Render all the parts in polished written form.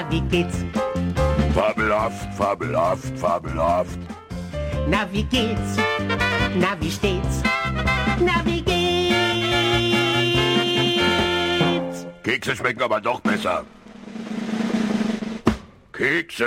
Wie geht's? Fabelhaft, fabelhaft, fabelhaft. Na, wie geht's? Na, wie steht's? Na, wie geht's? Kekse schmecken aber doch besser. Kekse.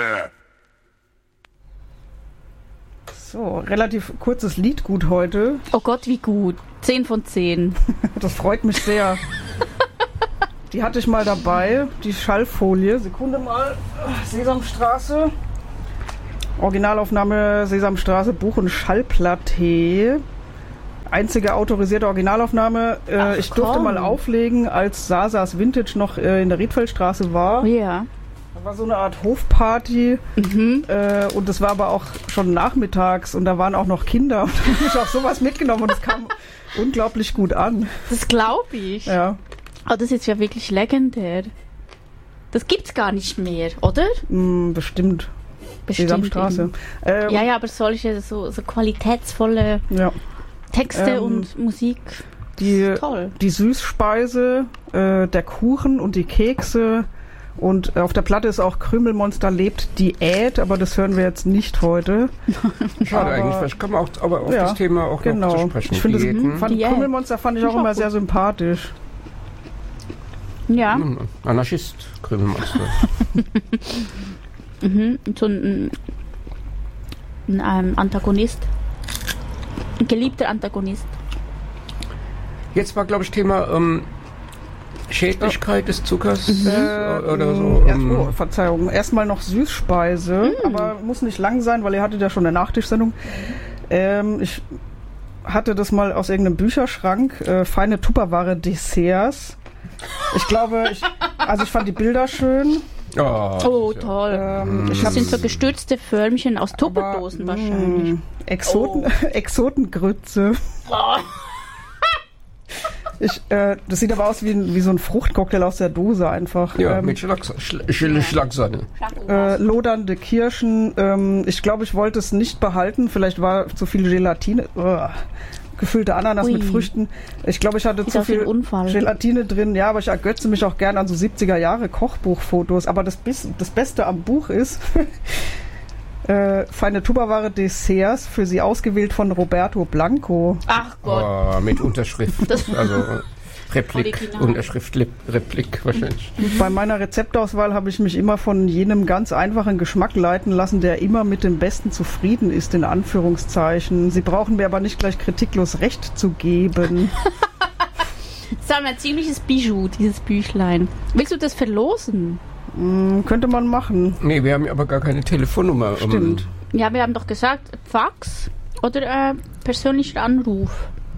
So, relativ kurzes Liedgut heute. Oh Gott, wie gut. 10 von 10. Das freut mich sehr. Die hatte ich mal dabei, die Schallfolie. Sekunde mal. Sesamstraße. Originalaufnahme Sesamstraße, Buch- und Schallplatte. Einzige autorisierte Originalaufnahme. Ich durfte mal auflegen, als Sasas Vintage noch in der Riedfeldstraße war. Ja. Das war so eine Art Hofparty. Und das war aber auch schon nachmittags und da waren auch noch Kinder. Und da habe ich auch sowas mitgenommen und es kam unglaublich gut an. Das glaube ich. Ja. Oh, das ist jetzt ja wirklich legendär. Das gibt's gar nicht mehr, oder? Bestimmt. Sesamstraße. Ja, aber so qualitätsvolle Texte und Musik. Toll. Die Süßspeise, der Kuchen und die Kekse. Und auf der Platte ist auch Krümelmonster lebt Diät, aber das hören wir jetzt nicht heute. Schade eigentlich, vielleicht kann man auch aber auf das Thema auch noch zu sprechen. Ich finde Krümelmonster fand ich auch immer sehr sympathisch. Ja. Anarchist, Krümelmonster. So ein Antagonist. Ein geliebter Antagonist. Jetzt war, glaube ich, Thema Schädlichkeit des Zuckers oder so. Verzeihung. Erstmal noch Süßspeise, aber muss nicht lang sein, weil ihr hattet ja schon eine Nachtischsendung. Ich hatte das mal aus irgendeinem Bücherschrank. Feine Tupperware-Desserts. Ich glaube, ich fand die Bilder schön. Oh, toll. Das sind so gestürzte Förmchen aus Tupperdosen wahrscheinlich. Exotengrütze. Das sieht aber aus wie so ein Fruchtcocktail aus der Dose einfach. Ja, mit Schlagsahne. Lodernde Kirschen. Ich glaube, ich wollte es nicht behalten. Vielleicht war zu viel Gelatine. Gefüllte Ananas mit Früchten. Ich glaube, ich hatte zu viel Gelatine drin. Ja, aber ich ergötze mich auch gerne an so 70er Jahre Kochbuchfotos. Aber das Beste am Buch ist feine Tupperware Desserts, für Sie ausgewählt von Roberto Blanco. Ach Gott. Mit Unterschrift. Also Replik, Unterschrift, Replik wahrscheinlich. Bei meiner Rezeptauswahl habe ich mich immer von jenem ganz einfachen Geschmack leiten lassen, der immer mit dem Besten zufrieden ist, in Anführungszeichen. Sie brauchen mir aber nicht gleich kritiklos Recht zu geben. Das ist ein ziemliches Bijou, dieses Büchlein. Willst du das verlosen? Könnte man machen. Nee, wir haben aber gar keine Telefonnummer. Stimmt. Ja, wir haben doch gesagt, Fax oder persönlicher Anruf.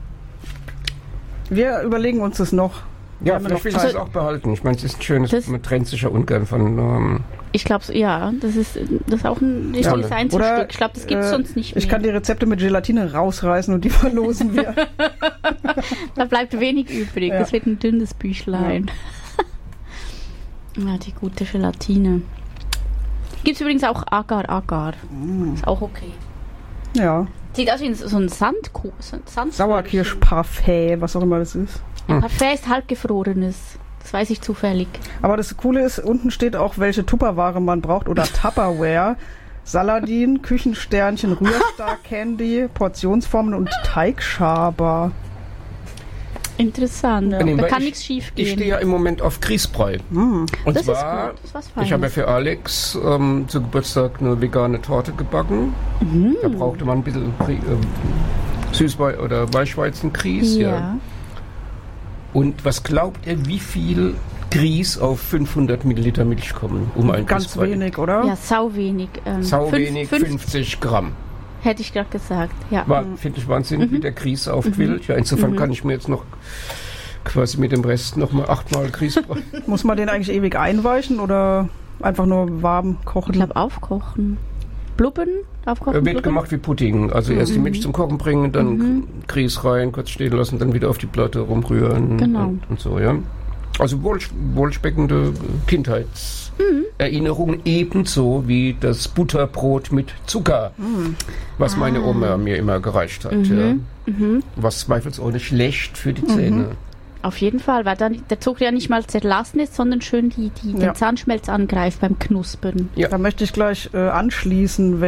Wir überlegen uns das noch. Ja, vielleicht will ich das auch behalten. Ich meine, es ist ein schönes, man trennt sich ja ungern von... Ich glaube, ja, das ist auch ein richtiges Einzelstück. Ich glaube, das gibt es sonst nicht mehr. Ich kann die Rezepte mit Gelatine rausreißen und die verlosen wir. Da bleibt wenig übrig. Ja. Das wird ein dünnes Büchlein. Ja, die gute Gelatine. Gibt es übrigens auch Agar. Ist auch okay. Ja. Sieht aus wie so ein Sandkuchen. Sauerkirschparfait, was auch immer das ist. Ja, Parfait ist halbgefrorenes. Das weiß ich zufällig. Aber das Coole ist, unten steht auch, welche Tupperware man braucht oder Tupperware. Saladin, Küchensternchen, Rührstar Candy, Portionsformen und Teigschaber. Interessant. Ja. Da kann nichts schief gehen. Ich stehe ja im Moment auf Grießbrei. Und das zwar, ist gut. Das ist was Feines. Ich habe ja für Alex zu Geburtstag eine vegane Torte gebacken. Da brauchte man ein bisschen Süßweizen oder Weichweizengrieß. Ja. Und was glaubt ihr, wie viel Grieß auf 500 Milliliter Milch kommen? Ganz wenig, oder? Ja, sau wenig. 50 Gramm. Hätte ich gerade gesagt, ja. Finde ich Wahnsinn, wie der Grieß aufquillt. Ja, insofern kann ich mir jetzt noch quasi mit dem Rest nochmal 8-mal Grieß brauchen. Muss man den eigentlich ewig einweichen oder einfach nur warm kochen? Ich glaube aufkochen. Blubbern? Aufkochen? Wird gemacht wie Pudding. Also erst die Milch zum Kochen bringen, dann Grieß rein, kurz stehen lassen, dann wieder auf die Platte rumrühren und so, ja. Also wohlschmeckende Kindheitserinnerungen, ebenso wie das Butterbrot mit Zucker, was meine Oma mir immer gereicht hat. Ja. Was zweifelsohne schlecht für die Zähne. Auf jeden Fall, weil dann der Zucker ja nicht mal zerlassen ist, sondern schön den Zahnschmelz angreift beim Knuspern. Ja. Da möchte ich gleich anschließen,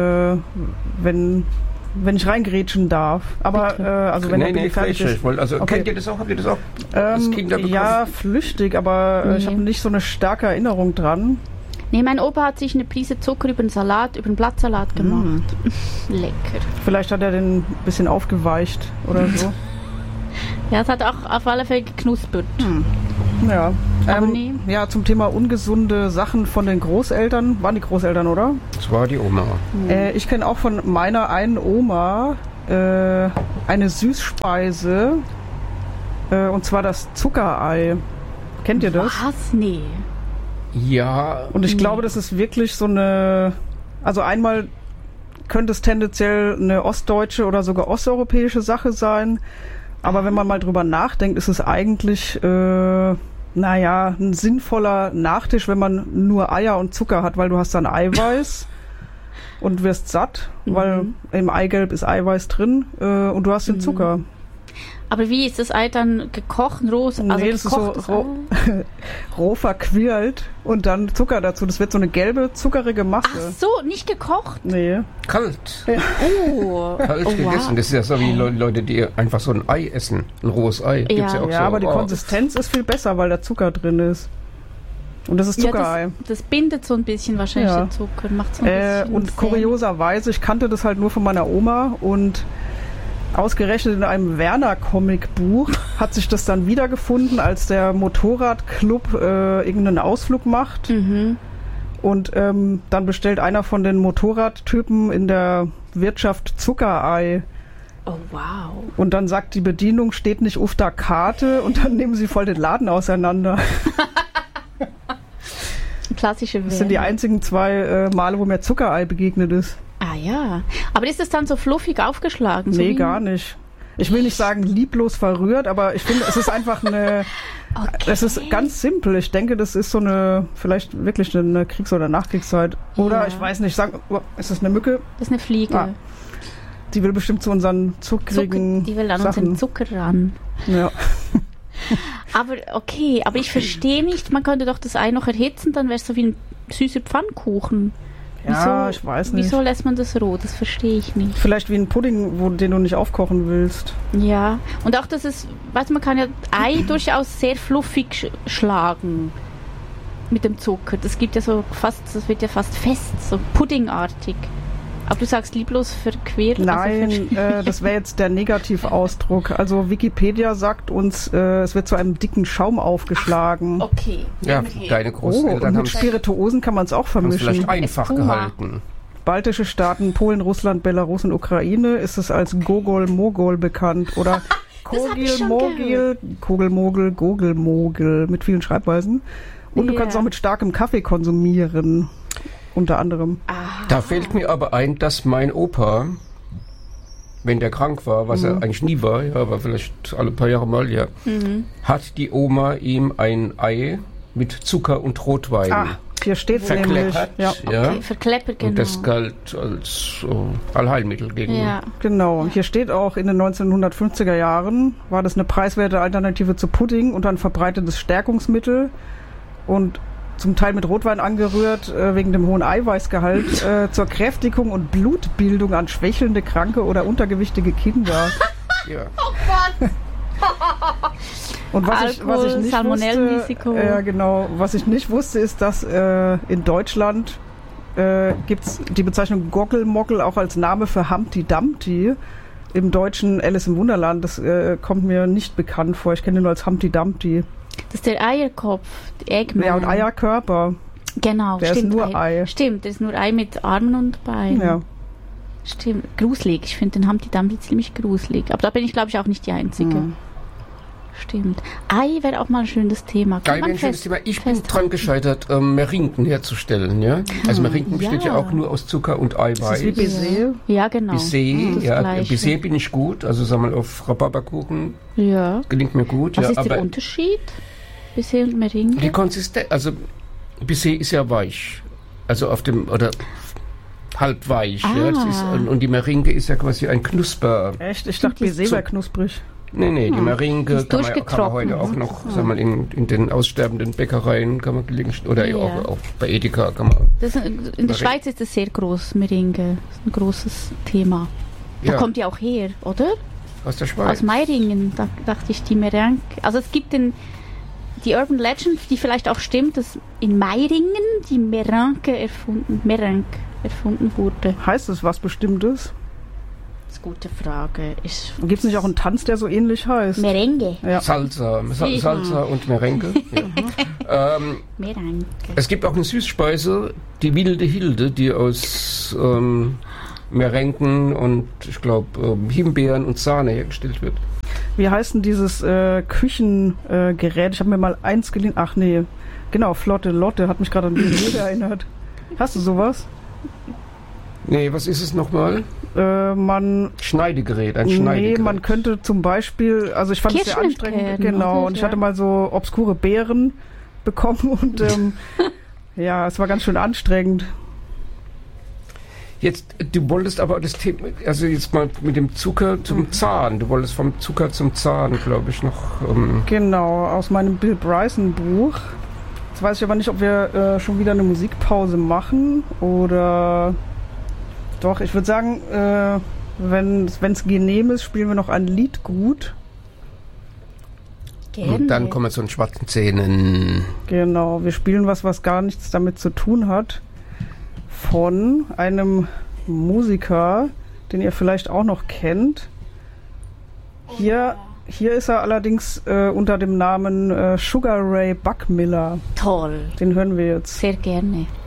wenn ich reingrätschen darf. Aber wenn der fertig ist. Kennt ihr das auch? Habt ihr das auch als Kinder bekommen? Ja, flüchtig, aber ich habe nicht so eine starke Erinnerung dran. Nee, mein Opa hat sich eine Prise Zucker über den Blattsalat gemacht. Lecker. Vielleicht hat er den ein bisschen aufgeweicht oder so. Ja, es hat auch auf alle Fälle geknuspert. Ja. Ja, zum Thema ungesunde Sachen von den Großeltern. Waren die Großeltern, oder? Das war die Oma. Ich kenne auch von meiner einen Oma eine Süßspeise, und zwar das Zuckerei. Kennt ihr das? Was? Nee. Ja. Und ich glaube, das ist wirklich so eine... Also einmal könnte es tendenziell eine ostdeutsche oder sogar osteuropäische Sache sein. Aber wenn man mal drüber nachdenkt, ist es eigentlich, ein sinnvoller Nachtisch, wenn man nur Eier und Zucker hat, weil du hast dann Eiweiß und wirst satt, weil im Eigelb ist Eiweiß drin und du hast den Zucker. Aber wie ist das Ei dann gekocht, roh? Also nee, das ist so roh verquirlt und dann Zucker dazu. Das wird so eine gelbe, zuckerige Masse. Ach so, nicht gekocht? Nee. Kalt. Ja. Kalt gegessen. Wow. Das ist ja so wie Leute, die einfach so ein Ei essen. Ein rohes Ei. Gibt's ja auch so. Aber die Konsistenz ist viel besser, weil da Zucker drin ist. Und das ist Zuckerei. Das bindet so ein bisschen wahrscheinlich den Zucker. Macht so ein bisschen und kurioserweise, ich kannte das halt nur von meiner Oma und ausgerechnet in einem Werner-Comic-Buch hat sich das dann wiedergefunden, als der Motorradclub irgendeinen Ausflug macht. Und dann bestellt einer von den Motorradtypen in der Wirtschaft Zuckerei. Oh, wow. Und dann sagt die Bedienung, steht nicht auf der Karte, und dann nehmen sie voll den Laden auseinander. Klassische Werner. Das sind die einzigen 2 Male, wo mir Zuckerei begegnet ist. Ah ja, aber ist es dann so fluffig aufgeschlagen? Nee, gar nicht. Ich will nicht sagen lieblos verrührt, aber ich finde, es ist einfach eine... Es ist ganz simpel. Ich denke, das ist so vielleicht wirklich eine Kriegs- oder Nachkriegszeit. Oder, ich weiß nicht, ist das eine Mücke? Das ist eine Fliege. Ah, die will bestimmt zu unseren zuckrigen Die will an Sachen. unseren Zucker ran. Ja. Aber ich verstehe nicht, man könnte doch das Ei noch erhitzen, dann wäre es so wie ein süßer Pfannkuchen. Ja, ich weiß nicht. Wieso lässt man das roh? Das verstehe ich nicht. Vielleicht wie ein Pudding, den du nicht aufkochen willst. Ja, und auch das ist, man kann ja Ei durchaus sehr fluffig schlagen mit dem Zucker. Das wird ja fast fest, so puddingartig. Aber du sagst lieblos verquert. Nein, das wäre jetzt der Negativausdruck. Also Wikipedia sagt uns, es wird zu einem dicken Schaum aufgeschlagen. Okay. Ja, deine Großeltern mit Spirituosen kann man es auch vermischen. Vielleicht einfach gehalten. Baltische Staaten, Polen, Russland, Belarus und Ukraine ist es als Gogol-Mogol bekannt. Oder Kogel-Mogel, Kogelmogel, Gogelmogel mit vielen Schreibweisen. Und du kannst auch mit starkem Kaffee konsumieren. Unter anderem. Da fällt mir aber ein, dass mein Opa, wenn der krank war, was er eigentlich nie war, aber vielleicht alle paar Jahre mal, hat die Oma ihm ein Ei mit Zucker und Rotwein hier steht es nämlich. Verkleppert, genau. Und das galt als Allheilmittel gegen... Ja. Genau. Hier steht auch, in den 1950er Jahren war das eine preiswerte Alternative zu Pudding und ein verbreitetes Stärkungsmittel und zum Teil mit Rotwein angerührt, wegen dem hohen Eiweißgehalt, zur Kräftigung und Blutbildung an schwächelnde, kranke oder untergewichtige Kinder. Ja. Oh Gott! Und was ich nicht wusste, was ich nicht wusste, ist, dass in Deutschland gibt es die Bezeichnung Goggelmogel auch als Name für Humpty Dumpty. Im Deutschen Alice im Wunderland, das kommt mir nicht bekannt vor. Ich kenne den nur als Humpty Dumpty. Das ist der Eierkopf, der Eggman. Ja, und Eierkörper. Genau, der stimmt. Ist nur Ei. Stimmt, der ist nur Ei mit Armen und Beinen. Ja. Stimmt, gruselig. Ich finde den Humpty Dumpty ziemlich gruselig. Aber da bin ich, glaube ich, auch nicht die Einzige. Stimmt. Ei wäre auch mal ein schönes Thema. Ei wäre ein schönes Thema. Ich bin dran gescheitert, Merinken herzustellen. Ja? Also Merinken besteht ja auch nur aus Zucker und Eiweiß. Das ist wie Baiser? Ja, genau. Baiser bin ich gut. Also sagen wir mal auf Rhabarberkuchen. Ja. Gelingt mir gut. Was ist der Unterschied? Baiser und Meringue? Die Konsistenz, also Baiser ist ja weich. Also auf dem, oder halb weich. Ja, das ist, und die Meringue ist ja quasi ein Knusper. Echt? Ich dachte, Baiser wäre knusprig. Nee, die Meringue kann man heute auch noch, sagen wir mal, in den aussterbenden Bäckereien kann man gelegentlich, oder auch bei Edeka kann man. In der Schweiz ist das sehr groß, Meringue. Das ist ein großes Thema. Da kommt die auch her, oder? Aus der Schweiz? Aus Meiringen, da dachte ich, die Meringue. Also es gibt die Urban Legend, die vielleicht auch stimmt, dass in Meiringen die Meringue erfunden wurde. Heißt es was Bestimmtes? Das ist eine gute Frage. Gibt es nicht auch einen Tanz, der so ähnlich heißt? Merengue. Ja. Salsa und Merengue. Merengue. Es gibt auch eine Süßspeise, die wilde Hilde, die aus Merengen und ich glaube Himbeeren und Sahne hergestellt wird. Wie heißt denn dieses Küchengerät? Ich habe mir mal eins geliehen. Ach nee, genau, Flotte Lotte hat mich gerade an die Rede erinnert. Hast du sowas? Nee, was ist es nochmal? Schneidegerät, ein Schneidegerät. Nee, man könnte zum Beispiel, also ich fand es sehr anstrengend, genau, und ich hatte mal so obskure Beeren bekommen und ja, es war ganz schön anstrengend. Jetzt, du wolltest aber das Thema, also jetzt mal mit dem Zucker zum Zahn, du wolltest vom Zucker zum Zahn, glaube ich, noch... Genau, aus meinem Bill Bryson Buch. Jetzt weiß ich aber nicht, ob wir schon wieder eine Musikpause machen oder... Doch, ich würde sagen, wenn es genehm ist, spielen wir noch ein Lied gut. Gerne. Und dann kommen wir zu den schwarzen Zähnen. Genau, wir spielen was gar nichts damit zu tun hat. Von einem Musiker, den ihr vielleicht auch noch kennt. Hier ist er allerdings unter dem Namen Sugar Ray Buckmiller. Toll. Den hören wir jetzt. Sehr gerne.